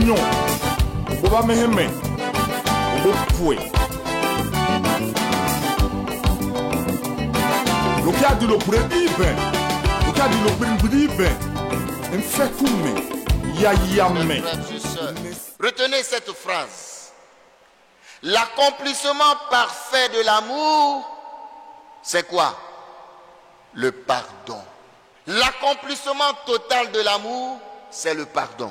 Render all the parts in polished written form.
nyo. Boba meheme. Bopwe. Le cas de l'oprédive. Le cas de l'oprédive. Un fait comme yayame. Retenez cette phrase. L'accomplissement parfait de l'amour, c'est quoi? Le pardon. L'accomplissement total de l'amour, c'est le pardon.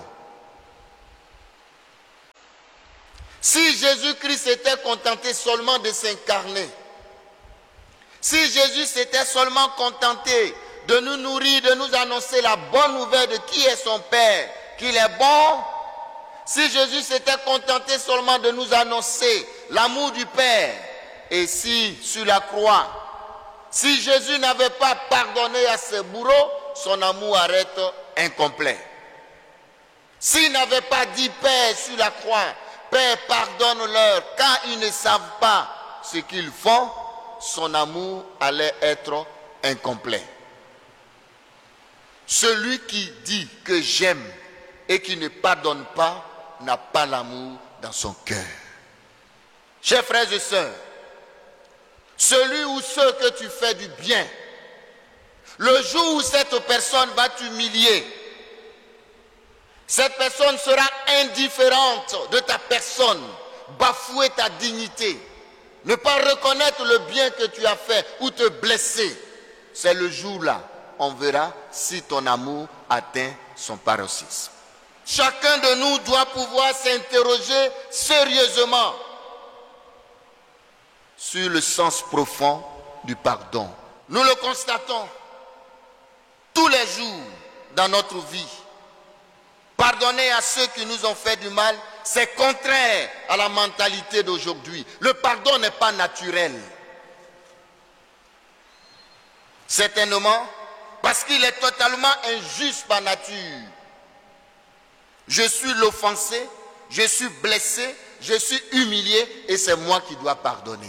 Si Jésus-Christ s'était contenté seulement de s'incarner, si Jésus s'était seulement contenté de nous nourrir, de nous annoncer la bonne nouvelle de qui est son Père, qu'il est bon, si Jésus s'était contenté seulement de nous annoncer l'amour du Père, et si sur la croix, si Jésus n'avait pas pardonné à ses bourreaux, son amour arrête incomplet. S'il n'avait pas dit Père sur la croix, Père pardonne-leur car ils ne savent pas ce qu'ils font, son amour allait être incomplet. Celui qui dit que j'aime et qui ne pardonne pas n'a pas l'amour dans son cœur. Chers frères et sœurs, celui ou ceux que tu fais du bien, le jour où cette personne va t'humilier, cette personne sera indifférente de ta personne, bafouer ta dignité, ne pas reconnaître le bien que tu as fait ou te blesser, c'est le jour-là, on verra si ton amour atteint son paroxysme. Chacun de nous doit pouvoir s'interroger sérieusement sur le sens profond du pardon. Nous le constatons tous les jours dans notre vie. Pardonner à ceux qui nous ont fait du mal, c'est contraire à la mentalité d'aujourd'hui. Le pardon n'est pas naturel. Certainement, parce qu'il est totalement injuste par nature. Je suis l'offensé, je suis blessé, je suis humilié et c'est moi qui dois pardonner.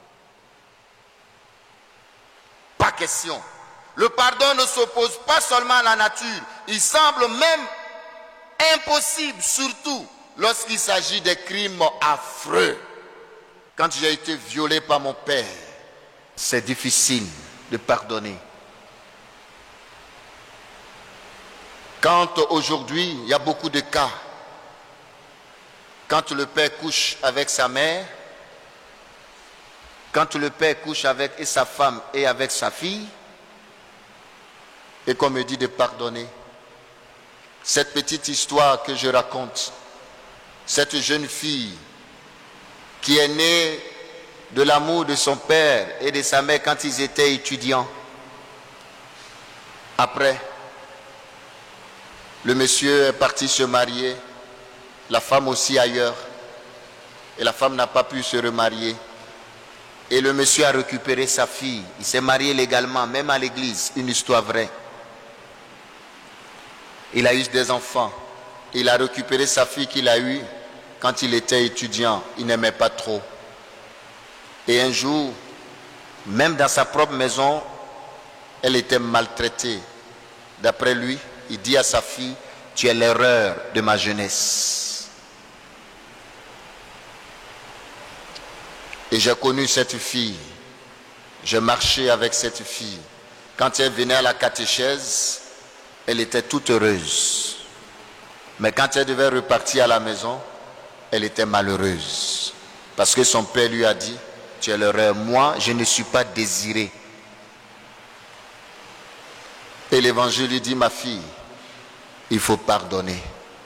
Pas question. Le pardon ne s'oppose pas seulement à la nature, il semble même impossible, surtout lorsqu'il s'agit des crimes affreux. Quand j'ai été violé par mon père, c'est difficile de pardonner. Quand aujourd'hui, il y a beaucoup de cas, quand le père couche avec sa mère, quand le père couche avec sa femme et avec sa fille, et qu'on me dit de pardonner, cette petite histoire que je raconte, cette jeune fille qui est née de l'amour de son père et de sa mère quand ils étaient étudiants. Après, le monsieur est parti se marier, la femme aussi ailleurs, et la femme n'a pas pu se remarier. Et le monsieur a récupéré sa fille, il s'est marié légalement, même à l'église, une histoire vraie. Il a eu des enfants, il a récupéré sa fille qu'il a eue quand il était étudiant, il n'aimait pas trop. Et un jour, même dans sa propre maison, elle était maltraitée. D'après lui, il dit à sa fille, tu es l'erreur de ma jeunesse. Et j'ai connu cette fille. J'ai marché avec cette fille. Quand elle venait à la catéchèse, elle était toute heureuse. Mais quand elle devait repartir à la maison, elle était malheureuse. Parce que son père lui a dit, tu es l'erreur. Moi, je ne suis pas désiré. Et l'évangile lui dit, ma fille, il faut pardonner.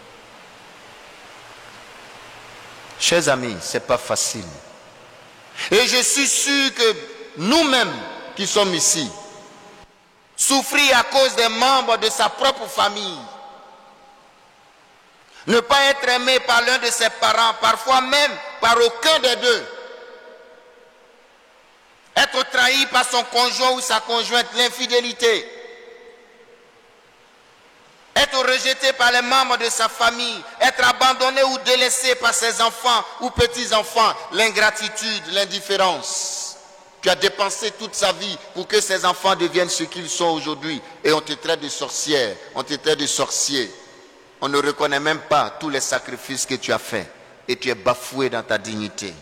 Chers amis, ce n'est pas facile. Et je suis sûr que nous-mêmes qui sommes ici, souffrir à cause des membres de sa propre famille, ne pas être aimé par l'un de ses parents, parfois même par aucun des deux, être trahi par son conjoint ou sa conjointe, l'infidélité, être rejeté par les membres de sa famille, être abandonné ou délaissé par ses enfants ou petits-enfants, l'ingratitude, l'indifférence. Tu as dépensé toute sa vie pour que ses enfants deviennent ce qu'ils sont aujourd'hui et on te traite de sorcière, on te traite de sorcier, On ne reconnaît même pas tous les sacrifices que tu as faits et tu es bafoué dans ta dignité.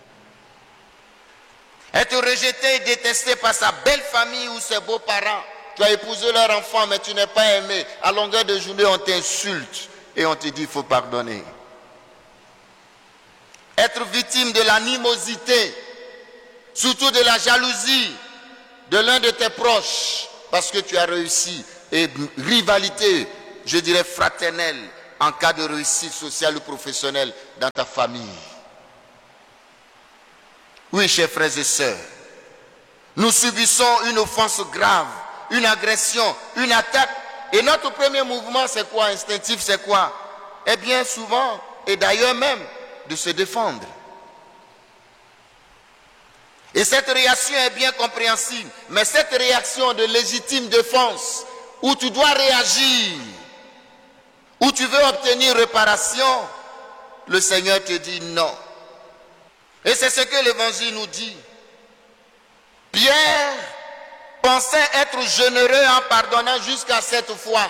Être rejeté et détesté par sa belle famille ou ses beaux-parents. Tu as épousé leur enfant mais tu n'es pas aimé. À longueur de journée, on t'insulte et on te dit il faut pardonner. Être victime de l'animosité, surtout de la jalousie de l'un de tes proches parce que tu as réussi. Et rivalité, je dirais fraternelle, en cas de réussite sociale ou professionnelle dans ta famille. Oui, chers frères et sœurs, nous subissons une offense grave, une agression, une attaque. Et notre premier mouvement, c'est quoi? Instinctif, c'est quoi? Eh bien, souvent, et d'ailleurs même, de se défendre. Et cette réaction est bien compréhensible. Mais cette réaction de légitime défense, où tu dois réagir, où tu veux obtenir réparation, le Seigneur te dit non. Et c'est ce que l'Évangile nous dit. Pierre pensait être généreux en pardonnant jusqu'à 7 fois.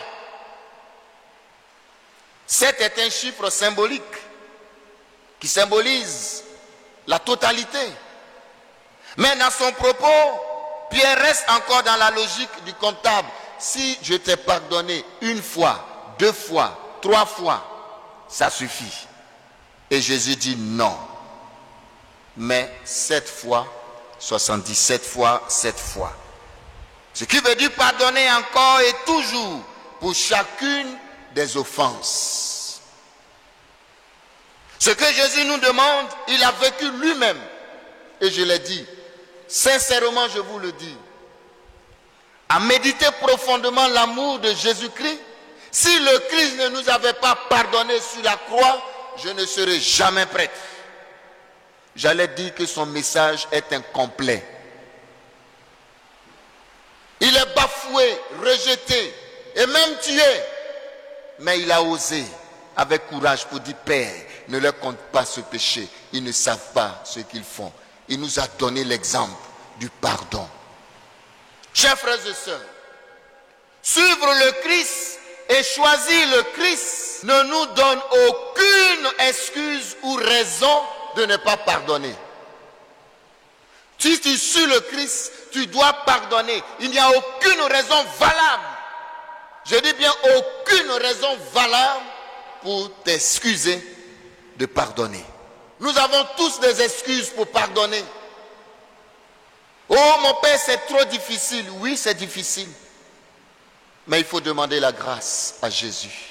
7 est un chiffre symbolique qui symbolise la totalité. Mais dans son propos, Pierre reste encore dans la logique du comptable. Si je t'ai pardonné 1 fois, 2 fois, 3 fois, ça suffit. Et Jésus dit non. Mais 7 fois, 77 fois, 7 fois. Ce qui veut dire pardonner encore et toujours pour chacune des offenses. Ce que Jésus nous demande, il a vécu lui-même. Et je l'ai dit, sincèrement je vous le dis, à méditer profondément l'amour de Jésus-Christ. Si le Christ ne nous avait pas pardonné sur la croix, je ne serais jamais prêtre. J'allais dire que son message est incomplet. Il est bafoué, rejeté et même tué. Mais il a osé avec courage pour dire, Père, ne leur compte pas ce péché. Ils ne savent pas ce qu'ils font. Il nous a donné l'exemple du pardon. Chers frères et sœurs, suivre le Christ et choisir le Christ ne nous donne aucune excuse ou raison de ne pas pardonner. Si tu suis le Christ, tu dois pardonner. Il n'y a aucune raison valable. Je dis bien aucune raison valable pour t'excuser de pardonner. Nous avons tous des excuses pour pardonner. Oh mon Père, c'est trop difficile. Oui, c'est difficile. Mais il faut demander la grâce à Jésus.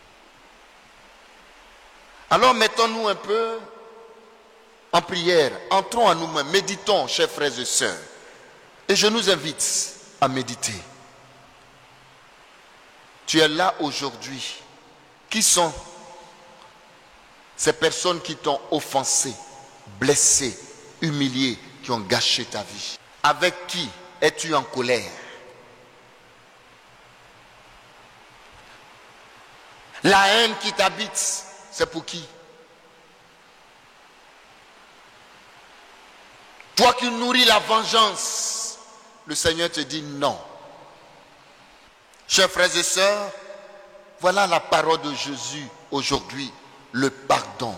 Alors mettons-nous un peu en prière. Entrons à nous-mêmes. Méditons, chers frères et sœurs. Et je nous invite à méditer. Tu es là aujourd'hui. Qui sont ces personnes qui t'ont offensé, blessé, humilié, qui ont gâché ta vie? Avec qui es-tu en colère? La haine qui t'habite, c'est pour qui? Toi qui nourris la vengeance, le Seigneur te dit non. Chers frères et sœurs, voilà la parole de Jésus aujourd'hui, le pardon.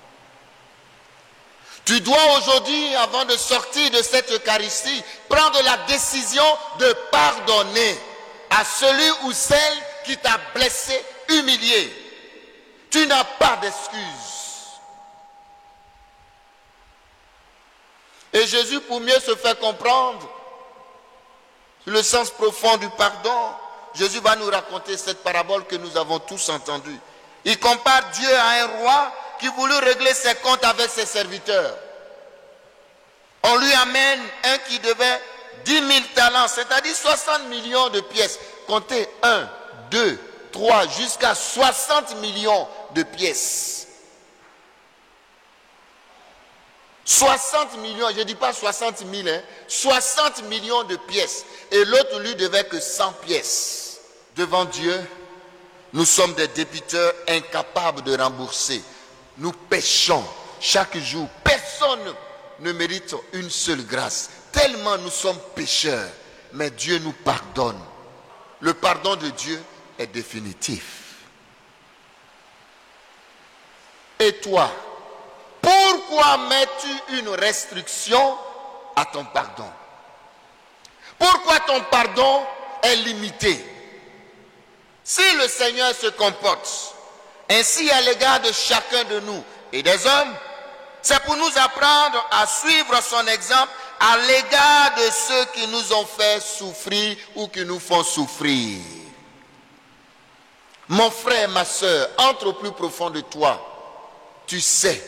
Tu dois aujourd'hui, avant de sortir de cette Eucharistie, prendre la décision de pardonner à celui ou celle qui t'a blessé, humilié. Tu n'as pas d'excuse. Et Jésus, pour mieux se faire comprendre le sens profond du pardon, Jésus va nous raconter cette parabole que nous avons tous entendue. Il compare Dieu à un roi qui voulut régler ses comptes avec ses serviteurs. On lui amène un qui devait 10 000 talents, c'est-à-dire 60 millions de pièces. Comptez 1, 2, 3, jusqu'à 60 millions de pièces. 60 millions, je ne dis pas 60 000, 60 millions de pièces. Et l'autre lui devait que 100 pièces. Devant Dieu, nous sommes des débiteurs incapables de rembourser. Nous péchons chaque jour. Personne ne mérite une seule grâce. Tellement nous sommes pécheurs. Mais Dieu nous pardonne. Le pardon de Dieu est définitif. Et toi, pourquoi mets-tu une restriction à ton pardon? Pourquoi ton pardon est limité? Si le Seigneur se comporte ainsi à l'égard de chacun de nous et des hommes, c'est pour nous apprendre à suivre son exemple à l'égard de ceux qui nous ont fait souffrir ou qui nous font souffrir. Mon frère, ma soeur, entre au plus profond de toi. Tu sais